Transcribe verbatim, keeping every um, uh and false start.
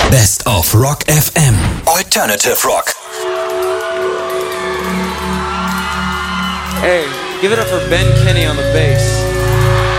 Best of Rock F M. Alternative Rock. Hey, give it up for Ben Kinney on the bass.